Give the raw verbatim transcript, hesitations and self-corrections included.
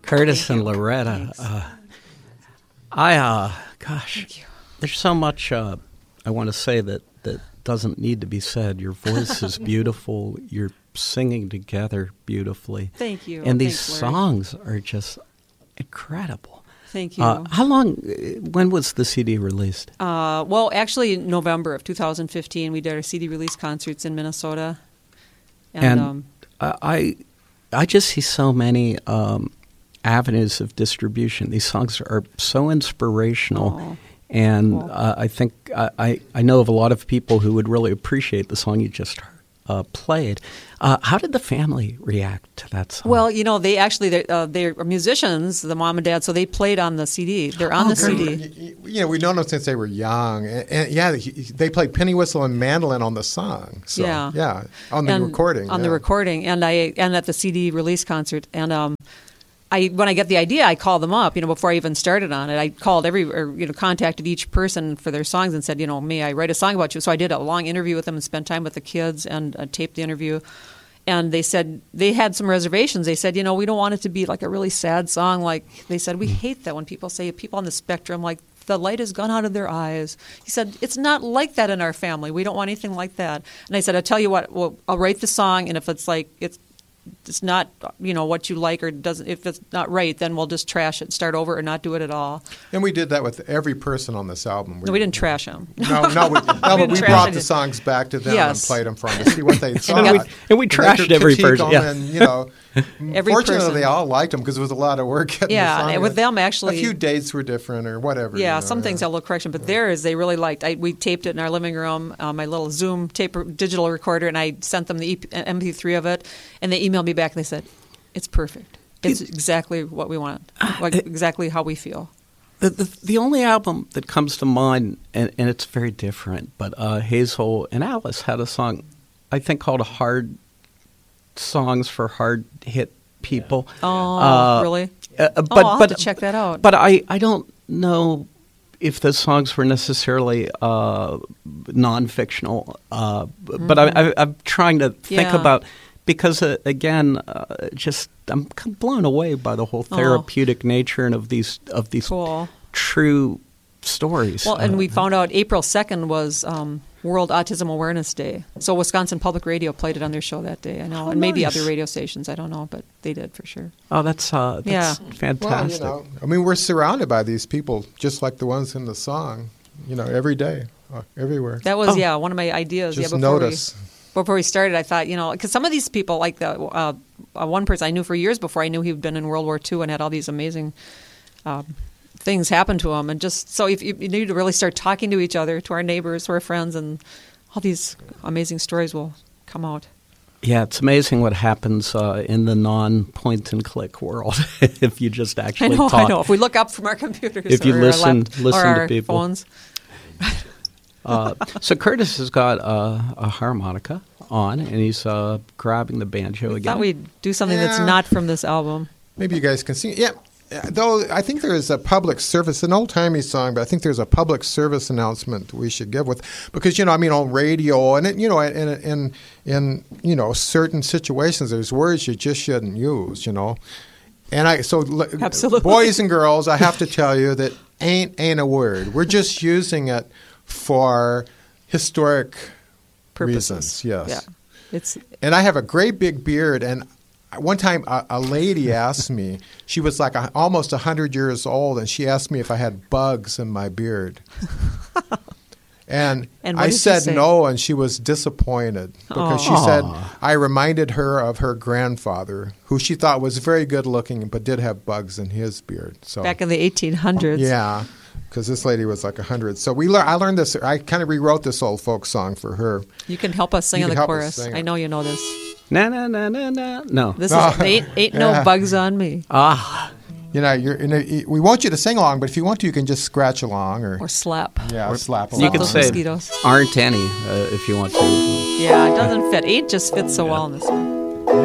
Curtis and Loretta. Uh, I, uh, gosh, there's so much uh, I want to say that, that doesn't need to be said. Your voice is beautiful. You're singing together beautifully. Thank you. And these Thanks, Larry. songs are just incredible. Thank you. Uh, how long, when was the C D released? Uh, well, actually, in November of two thousand fifteen, we did our C D release concerts in Minnesota. And, And um, I, I just see so many um, avenues of distribution. These songs are so inspirational. Oh, and cool. uh, I think I, I, I know of a lot of people who would really appreciate the song you just uh, played. Uh, how did the family react to that song? well, you know, they actually, they're, uh, they're musicians, the mom and dad, so they played on the C D. They're on Oh, the great. C D. You know, we've known them since they were young, and, and yeah, he, they played penny whistle and mandolin on the song. So, Yeah. yeah, on the And recording. On yeah. the recording, and I and at the C D release concert, and um, I when I get the idea, I call them up. You know, before I even started on it, I called every or you know contacted each person for their songs and said, you know, may I write a song about you? So I did a long interview with them and spent time with the kids and uh, taped the interview. And they said they had some reservations. They said, you know, we don't want it to be like a really sad song. Like they said, we hate that when people say people on the spectrum, like the light has gone out of their eyes. He said, it's not like that in our family. We don't want anything like that. And I said, I'll tell you what, well, I'll write the song, and if it's like it's it's not, you know, what you like or doesn't, if it's not right, then we'll just trash it, start over, or not do it at all. And we did that with every person on this album. No, we didn't trash them. No, no, we, no but didn't we trash brought it. the songs back to them Yes. and played them for them to see what they thought. we- and we they trashed could every critique person, them, yeah. And, you know, Every fortunately, person. they all liked them because it was a lot of work getting Yeah, the song. and with them, actually- a few dates were different or whatever. Yeah, you know, some things had a little correction, but theirs they really liked. I, we taped it in our living room, uh, my little Zoom tape digital recorder, and I sent them the E P, M P three of it, and they emailed me back and they said, "It's perfect. It's exactly what we want, like exactly how we feel." The, the the only album that comes to mind, and, and it's very different, but uh, Hazel and Alice had a song, I think, called "Hard Songs for Hard Hit People." Oh, Uh, really? Uh, but, oh, I'll but, have to check that out. But I, I don't know if the songs were necessarily uh, non-fictional. Uh, But I, I, I'm trying to think Yeah. about, because uh, again, uh, just I'm blown away by the whole therapeutic nature and of these of these Cool. true stories. Well, and Uh, we found out April second was um, World Autism Awareness Day. So Wisconsin Public Radio played it on their show that day, I know. Oh, and maybe nice. other radio stations, I don't know, but they did for sure. Oh, that's uh, that's Yeah. fantastic. Well, you know, I mean, we're surrounded by these people just like the ones in the song, you know, every day, uh, everywhere. That was, Oh. yeah, one of my ideas. Just yeah, before notice. We, before we started, I thought, you know, because some of these people, like the uh, uh, one person I knew for years before, I knew he'd been in World War Two and had all these amazing um, things happen to him. And just so if you, you need to really start talking to each other, to our neighbors, to our friends, and all these amazing stories will come out. Yeah, it's amazing what happens uh, in the non-point and click world if you just I actually know, talk. I know. If we look up from our computers If you or listen- our, lap- listen or to our people. phones. Uh, so Curtis has got uh, a harmonica on, and he's uh, grabbing the banjo I again. thought we'd do something that's Yeah. not from this album. Maybe you guys can sing. Yeah. Uh, Though I think there is a public service, an old-timey song, but I think there's a public service announcement we should give with, because, you know, I mean, on radio and, it, you know, in, in, in, you know, certain situations, there's words you just shouldn't use, you know. And I, so l- Absolutely. boys and girls, I have to tell you that ain't, ain't a word. We're just using it for historic Purposes. reasons, yes. Yeah. It's And I have a great big beard, and one time a, a lady asked me, she was like a, almost one hundred years old, and she asked me if I had bugs in my beard. And, And what I did you said say? no, and she was disappointed because she Aw. said I reminded her of her grandfather, who she thought was very good looking, but did have bugs in his beard. So back in the eighteen hundreds. yeah, because this lady was like one hundred. So we lear- I learned this. I kind of rewrote this old folk song for her. You can help us sing You in can the help us chorus. sing I it. know you know this. Na na na na na. No. This No. is ain't, ain't no Yeah. bugs on me. Ah, You know, you're, you know, we want you to sing along, but if you want to, you can just scratch along or, Or slap. yeah, slap along. you Slap can those say mosquitoes. aren't any uh, if you want to. Yeah, it doesn't fit. Eight just fits so well in this one.